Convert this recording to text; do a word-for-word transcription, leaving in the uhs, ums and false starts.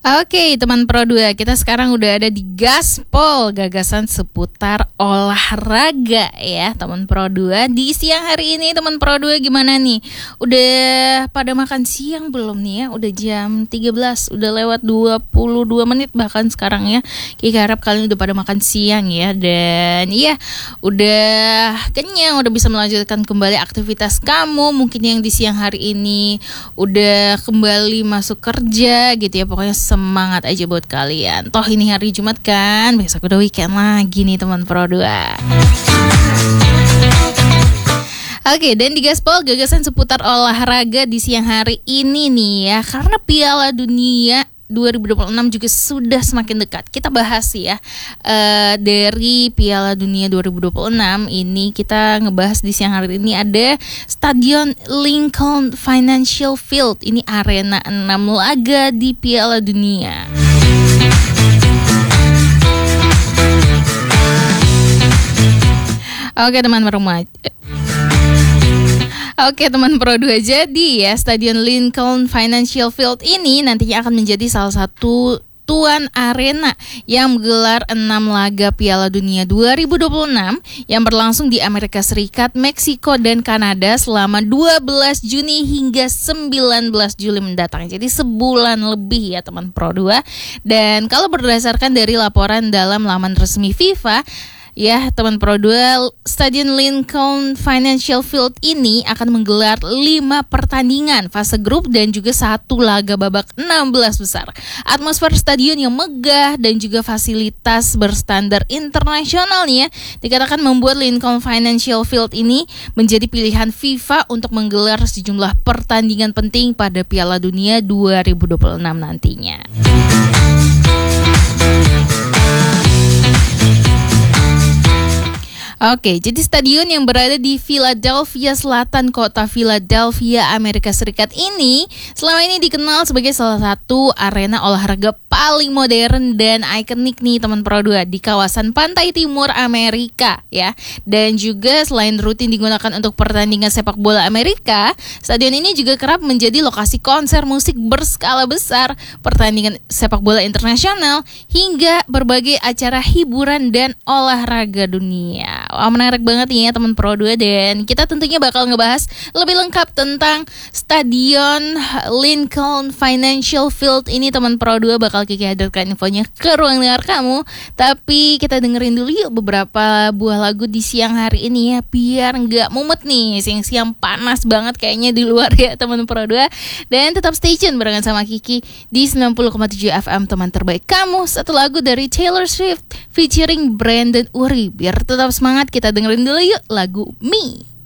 Oke teman Pro dua, kita sekarang udah ada di Gaspol, gagasan seputar olahraga ya teman Pro dua. Di siang hari ini teman Pro dua gimana nih? Udah pada makan siang belum nih ya? Udah jam tiga belas, udah lewat dua puluh dua menit bahkan sekarang ya. Kita harap kalian udah pada makan siang ya. Dan iya, udah kenyang, udah bisa melanjutkan kembali aktivitas kamu. Mungkin yang di siang hari ini udah kembali masuk kerja gitu ya. Pokoknya semangat aja buat kalian. Toh ini hari Jumat kan, besok udah weekend lagi nih teman Pro dua. Oke, dan di Gaspol gagasan seputar olahraga di siang hari ini nih ya. Karena Piala Dunia dua ribu dua puluh enam juga sudah semakin dekat. Kita bahas ya uh, dari Piala Dunia dua ribu dua puluh enam ini, kita ngebahas di siang hari ini ada Stadion Lincoln Financial Field. Ini arena enam laga di Piala Dunia. Oke teman rumah. Oke teman Pro dua, jadi ya Stadion Lincoln Financial Field ini nantinya akan menjadi salah satu tuan arena yang menggelar enam laga Piala Dunia dua ribu dua puluh enam yang berlangsung di Amerika Serikat, Meksiko, dan Kanada selama dua belas Juni hingga sembilan belas Juli mendatang. Jadi sebulan lebih ya teman Pro dua. Dan kalau berdasarkan dari laporan dalam laman resmi FIFA, ya teman Pro dua, Stadion Lincoln Financial Field ini akan menggelar lima pertandingan fase grup dan juga satu laga babak enam belas besar. Atmosfer stadion yang megah dan juga fasilitas berstandar internasional nih ya, dikatakan membuat Lincoln Financial Field ini menjadi pilihan FIFA untuk menggelar sejumlah pertandingan penting pada Piala Dunia dua ribu dua puluh enam nantinya. Oke, jadi stadion yang berada di Philadelphia Selatan, kota Philadelphia, Amerika Serikat ini selama ini dikenal sebagai salah satu arena olahraga paling modern dan ikonik nih teman Pro dua di kawasan pantai timur Amerika ya. Dan juga selain rutin digunakan untuk pertandingan sepak bola Amerika, stadion ini juga kerap menjadi lokasi konser musik berskala besar, pertandingan sepak bola internasional, hingga berbagai acara hiburan dan olahraga dunia. Wah, menarik banget nih ya teman Pro dua, dan kita tentunya bakal ngebahas lebih lengkap tentang Stadion Lincoln Financial Field ini teman Pro dua. Bakal Kiki hadirkan infonya ke ruang dengar kamu. Tapi kita dengerin dulu yuk beberapa buah lagu di siang hari ini ya, biar nggak mumet nih, siang-siang panas banget kayaknya di luar ya teman Pro dua. Dan tetap stay tune barengan sama Kiki di sembilan puluh koma tujuh F M, teman terbaik kamu. Satu lagu dari Taylor Swift featuring Brandon Urie. Biar tetap semangat, kita dengerin dulu yuk lagu Me.